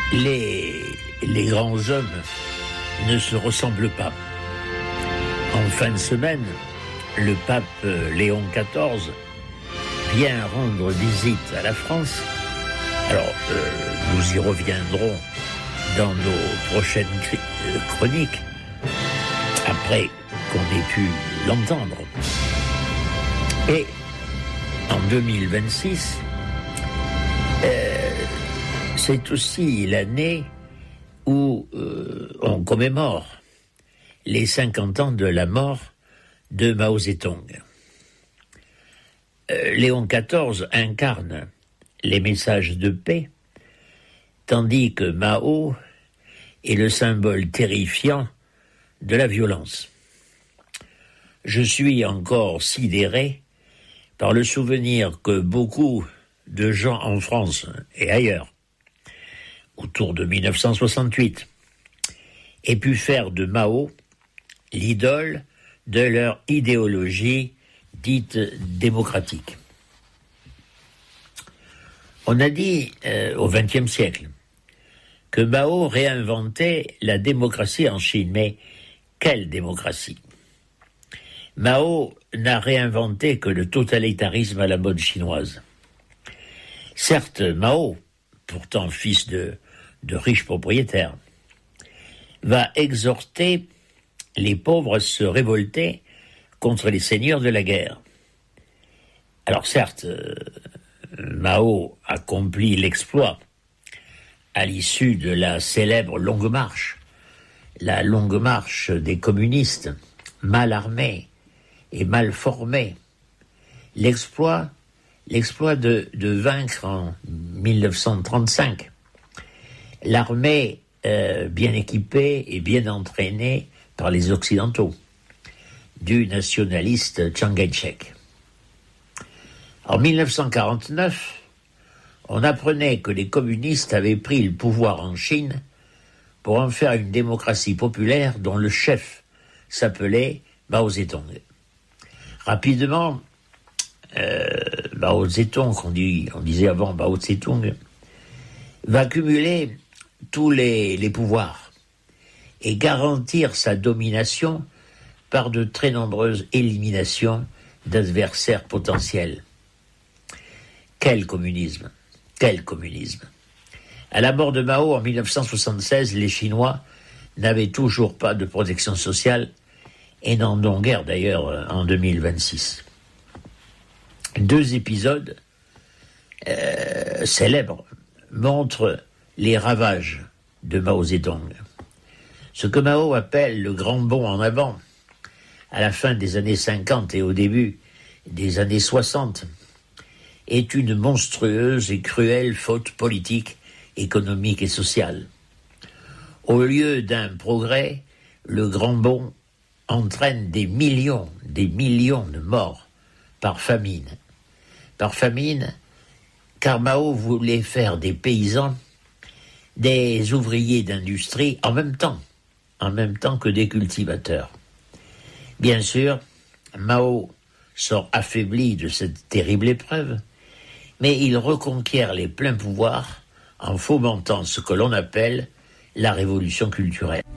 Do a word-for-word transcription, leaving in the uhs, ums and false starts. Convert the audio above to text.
Les, les grands hommes ne se ressemblent pas. En fin de semaine, le pape Léon quatorze vient rendre visite à la France. Alors, euh, nous y reviendrons dans nos prochaines chroniques, après qu'on ait pu l'entendre. Et en deux mille vingt-six, euh, c'est aussi l'année où euh, on commémore les cinquante ans de la mort de Mao Zedong. Euh, Léon quatorze incarne les messages de paix, tandis que Mao est le symbole terrifiant de la violence. Je suis encore sidéré par le souvenir que beaucoup de gens en France et ailleurs, autour de mille neuf cent soixante-huit, aient pu faire de Mao l'idole de leur idéologie dite démocratique. On a dit euh, au vingtième siècle que Mao réinventait la démocratie en Chine, mais quelle démocratie ? Mao n'a réinventé que le totalitarisme à la mode chinoise. Certes, Mao, pourtant fils de, de riches propriétaires, va exhorter les pauvres à se révolter contre les seigneurs de la guerre. Alors certes, euh, Mao accomplit l'exploit à l'issue de la célèbre Longue Marche, la Longue Marche des communistes, mal armés et mal formés. L'exploit, l'exploit de, de vaincre en mille neuf cent trente-cinq l'armée euh, bien équipée et bien entraînée par les Occidentaux, du nationaliste Chiang Kai-shek. En mille neuf cent quarante-neuf, on apprenait que les communistes avaient pris le pouvoir en Chine pour en faire une démocratie populaire dont le chef s'appelait Mao Zedong. Rapidement, euh, Mao Zedong, on, dit, on disait avant Mao Zedong, va cumuler tous les, les pouvoirs et garantir sa domination par de très nombreuses éliminations d'adversaires potentiels. Quel communisme ! Quel communisme ! À la mort de Mao en mille neuf cent soixante-seize, les Chinois n'avaient toujours pas de protection sociale et n'en ont guère d'ailleurs en deux mille vingt-six. Deux épisodes euh, célèbres montrent les ravages de Mao Zedong. Ce que Mao appelle le grand bond en avant, à la fin des années cinquante et au début des années soixante, est une monstrueuse et cruelle faute politique, économique et sociale. Au lieu d'un progrès, le grand bond entraîne des millions, des millions de morts par famine. Par famine, car Mao voulait faire des paysans des ouvriers d'industrie en même temps, en même temps que des cultivateurs. Bien sûr, Mao sort affaibli de cette terrible épreuve, mais il reconquiert les pleins pouvoirs en fomentant ce que l'on appelle la révolution culturelle.